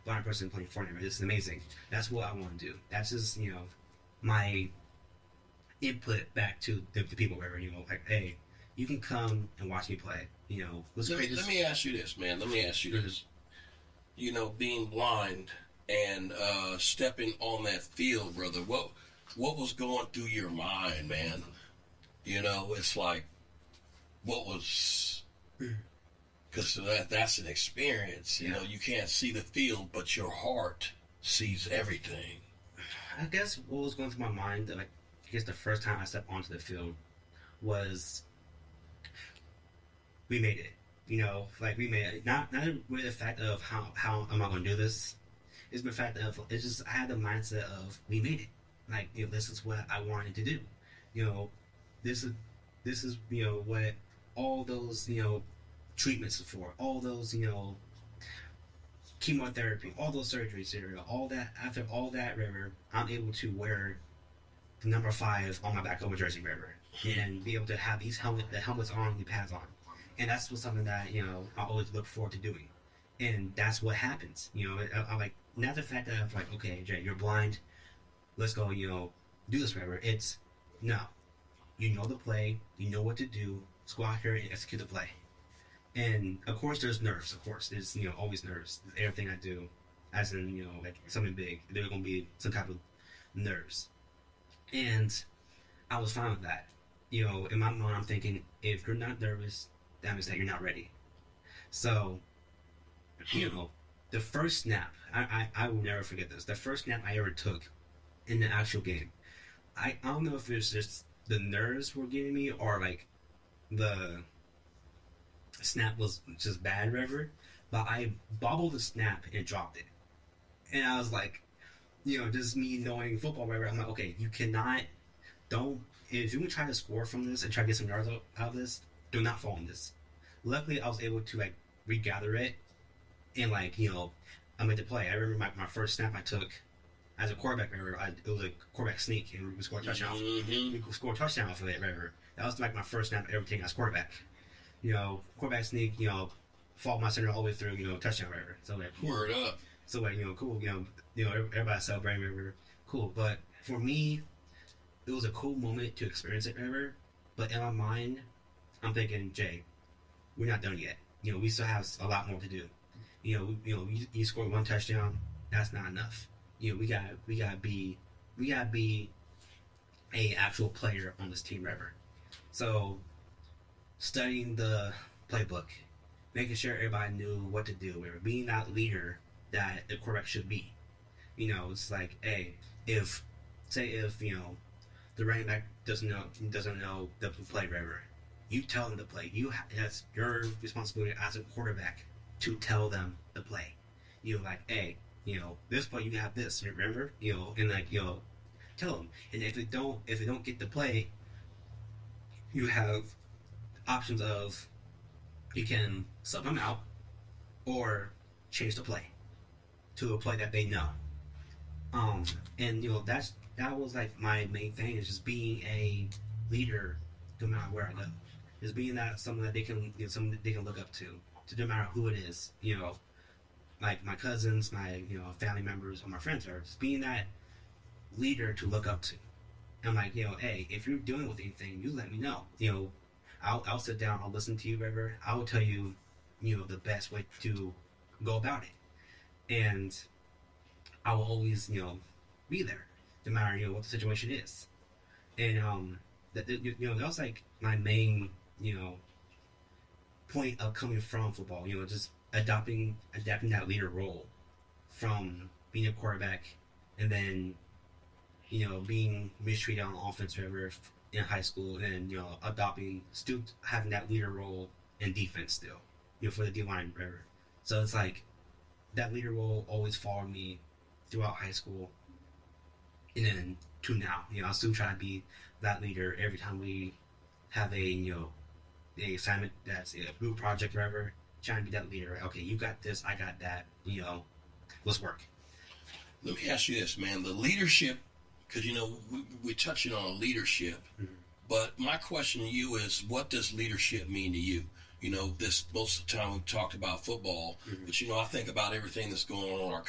blind person playing Fortnite. This is amazing. That's what I want to do. That's just, my input back to the people where, like, hey, you can come and watch me play. Let me ask you this, man. Let me ask you this. Being blind and stepping on that field, brother, what was going through your mind, man? It's like, what was... Because that's an experience. You can't see the field, but your heart sees everything. I guess what was going through my mind, like, I guess the first time I stepped onto the field was we made it. Like, we made it. Not with the fact of how am I going to do this. It's the fact of, it's just, I had the mindset of, we made it. Like, this is what I wanted to do. This is what all those, treatments for, all those, chemotherapy, all those surgeries, all that, after all that, River, I'm able to wear the number 5 on my back of a jersey, River, and be able to have the helmets on, the pads on. And that's something that, I always look forward to doing. And that's what happens. I'm like, not the fact that I'm like, okay, Jay, you're blind, let's go, do this, River. It's, no. You know the play, you know what to do, let's go out here and execute the play. And, of course, there's nerves, of course. There's, always nerves. Everything I do, as in, like, something big, there's going to be some type of nerves. And I was fine with that. In my mind, I'm thinking, if you're not nervous, that means that you're not ready. So, the first snap, I will never forget this. The first snap I ever took in the actual game, I don't know if it's just the nerves were getting me or, like, the snap was just bad, River, but I bobbled the snap and dropped it. And I was like, just me knowing football, River, I'm like, okay, you cannot, if you try to score from this and try to get some yards out of this, do not fall in this. Luckily, I was able to, like, regather it and, like, I made the play. I remember my first snap I took as a quarterback, River, it was a quarterback sneak, and we scored a touchdown. We scored a touchdown off of it, River. That was, like, my first snap ever taken as quarterback. Quarterback sneak, fall my center all the way through, touchdown, River. So, like, cool. Word up. So, like, cool, everybody celebrating, River. Cool. But for me, it was a cool moment to experience it, River. But in my mind, I'm thinking, Jay, we're not done yet. We still have a lot more to do. You scored one touchdown, that's not enough. We gotta be a actual player on this team, River. So, studying the playbook, making sure everybody knew what to do, River, being that leader that the quarterback should be. It's like, hey, if the running back doesn't know the play, River, you tell them to play. That's your responsibility as a quarterback to tell them the play. Like, hey, this play you have this, remember? And like, tell them. And if they don't get the play, you have options of you can sub them out or change the play to a play that they know. And that was like my main thing, is just being a leader no matter where I go. Is being that someone that they can someone that they can look up to no matter who it is. Like my cousins, my family members, or my friends, are just being that leader to look up to. I'm like, hey, if you're dealing with anything, you let me know. I'll sit down, I'll listen to you, River. I will tell you, the best way to go about it. And I will always, be there, no matter, what the situation is. And, that was like my main, point of coming from football, just adapting that leader role from being a quarterback and then, being mistreated on offense, River, in high school, and still having that leader role in defense still, for the D-line, River. So it's like that leader role always followed me throughout high school, and then to now. I still try to be that leader every time we have a assignment that's a group project, whatever. Trying to be that leader. Okay, you got this, I got that. Let's work. Let me ask you this, man. The leadership, because we're touching on leadership, but my question to you is, what does leadership mean to you? This most of the time we've talked about football, but I think about everything that's going on in our